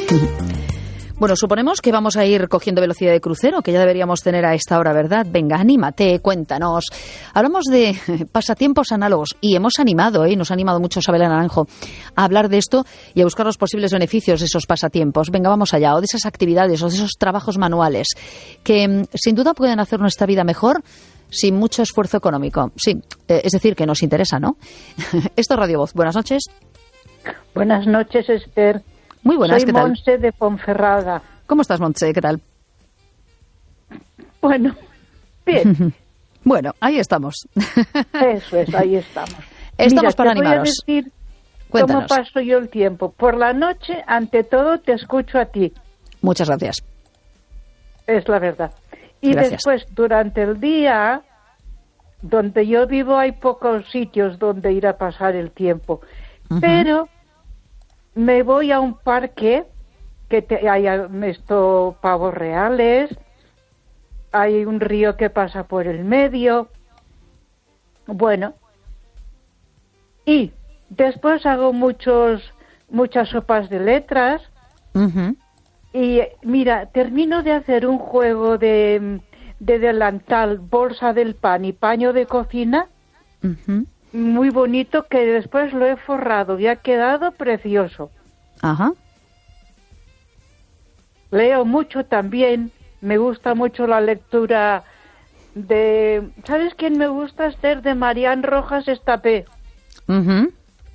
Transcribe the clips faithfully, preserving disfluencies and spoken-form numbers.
Bueno, suponemos que vamos a ir cogiendo velocidad de crucero, que ya deberíamos tener a esta hora, ¿verdad? Venga, anímate, cuéntanos. Hablamos de pasatiempos análogos y hemos animado, ¿eh? Nos ha animado mucho Isabel Naranjo a hablar de esto y a buscar los posibles beneficios de esos pasatiempos. Venga, vamos allá. O de esas actividades o de esos trabajos manuales que sin duda pueden hacer nuestra vida mejor sin mucho esfuerzo económico. Sí, eh, es decir, que nos interesa, ¿no? Esto es Radio Voz. Buenas noches. Buenas noches, Esther. Muy buenas, Soy ¿qué tal? Montse de Ponferrada. ¿Cómo estás, Montse? ¿Qué tal? Bueno, bien. Bueno, ahí estamos. Eso es, ahí estamos. Estamos Mira, para te animaros. Voy a decir Cuéntanos. cómo paso yo el tiempo. Por la noche, ante todo, te escucho a ti. Muchas gracias. Es la verdad. Y Gracias. después, durante el día, donde yo vivo hay pocos sitios donde ir a pasar el tiempo. Uh-huh. Pero me voy a un parque que te, hay esto, pavos reales, hay un río que pasa por el medio. Bueno, y después hago muchos muchas sopas de letras. Uh-huh. Y mira, termino de hacer un juego de, de delantal, bolsa del pan y paño de cocina, Uh-huh. muy bonito, que después lo he forrado y ha quedado precioso. Ajá. Leo mucho también, me gusta mucho la lectura de... ¿Sabes quién me gusta, Esther? De Marián Rojas Estapé. Uh-huh.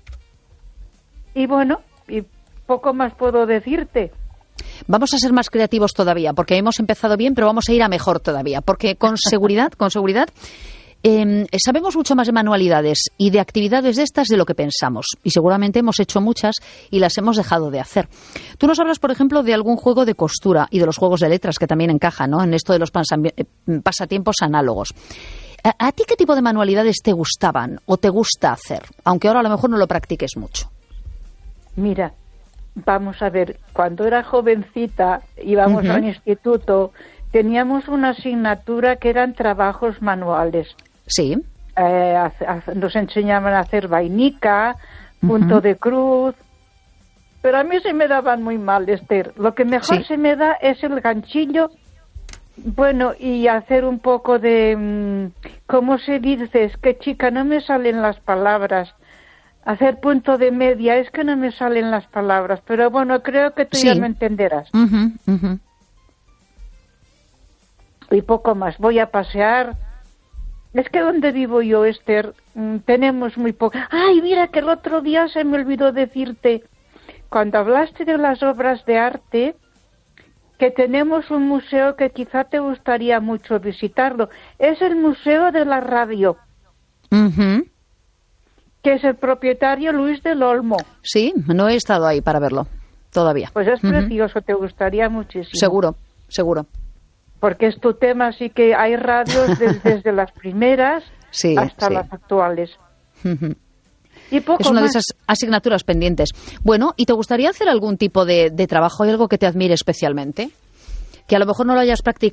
Y bueno, y poco más puedo decirte. Vamos a ser más creativos todavía, porque hemos empezado bien, pero vamos a ir a mejor todavía, porque con seguridad, con seguridad, eh, sabemos mucho más de manualidades y de actividades de estas de lo que pensamos, y seguramente hemos hecho muchas y las hemos dejado de hacer. Tú nos hablas, por ejemplo, de algún juego de costura y de los juegos de letras que también encajan, ¿no?, en esto de los pasatiempos análogos. ¿A, ¿A ti qué tipo de manualidades te gustaban o te gusta hacer, aunque ahora a lo mejor no lo practiques mucho? Mira, vamos a ver, cuando era jovencita, íbamos uh-huh. al instituto, teníamos una asignatura que eran trabajos manuales. Sí. Eh, a, a, nos enseñaban a hacer vainica, punto uh-huh. de cruz, pero a mí se me daban muy mal, Esther. Lo que mejor sí. se me da es el ganchillo, bueno, y hacer un poco de, ¿cómo se dice? Es que, chica, no me salen las palabras. Hacer punto de media, es que no me salen las palabras, pero bueno, creo que tú sí. ya me entenderás. Uh-huh, uh-huh. Y poco más, voy a pasear. Es que donde vivo yo, Esther, tenemos muy poco. Ay, mira que el otro día se me olvidó decirte, cuando hablaste de las obras de arte, que tenemos un museo que quizá te gustaría mucho visitarlo. Es el Museo de la Radio. Uh-huh. Que es el propietario Luis del Olmo. Sí, no he estado ahí para verlo todavía. Pues es uh-huh. precioso, te gustaría muchísimo. Seguro, seguro. Porque es tu tema, así que hay radios de, desde las primeras sí, hasta sí. las actuales. Uh-huh. Y poco es una más. de esas asignaturas pendientes. Bueno, ¿y te gustaría hacer algún tipo de, de trabajo? ¿Hay algo que te admire especialmente? Que a lo mejor no lo hayas practicado